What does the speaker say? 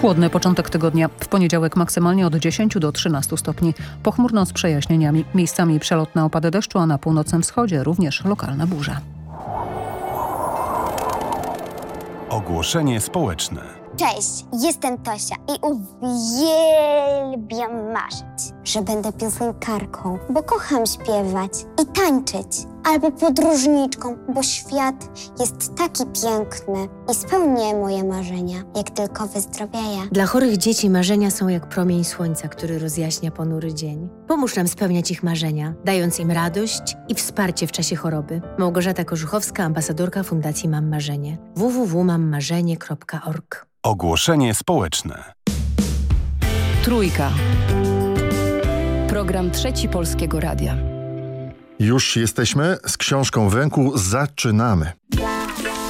Chłodny początek tygodnia. W poniedziałek maksymalnie od 10 do 13 stopni. Pochmurno z przejaśnieniami. Miejscami przelotne opady deszczu, a na północnym wschodzie również lokalna burza. Ogłoszenie społeczne. Cześć, jestem Tosia i uwielbiam marzyć, że będę piosenkarką, bo kocham śpiewać i tańczyć. Albo podróżniczką, bo świat jest taki piękny i spełnię moje marzenia, jak tylko wyzdrowieję. Dla chorych dzieci marzenia są jak promień słońca, który rozjaśnia ponury dzień. Pomóż nam spełniać ich marzenia, dając im radość i wsparcie w czasie choroby. Małgorzata Korzuchowska, ambasadorka Fundacji Mam Marzenie. www.mammarzenie.org. Ogłoszenie społeczne. Trójka. Program Trzeci Polskiego Radia. Już jesteśmy, z książką w ręku zaczynamy.